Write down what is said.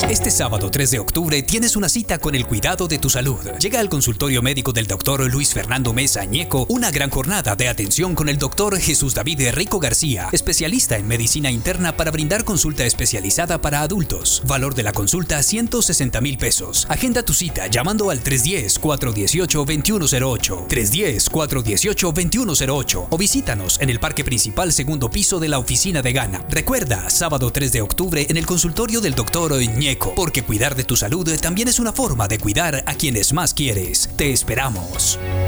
Este sábado 3 de octubre tienes una cita con el cuidado de tu salud. Llega al consultorio médico del Dr. Luis Fernando Mesa Ñeco una gran jornada de atención con el Dr. Jesús David Rico García, especialista en medicina interna para brindar consulta especializada para adultos. Valor de la consulta 160,000 pesos. Agenda tu cita llamando al 310-418-2108, 310-418-2108 o visítanos en el parque principal segundo piso de la oficina de Gana. Recuerda, sábado 3 de octubre en el consultorio del Dr. Ñeco. Porque cuidar de tu salud también es una forma de cuidar a quienes más quieres. Te esperamos.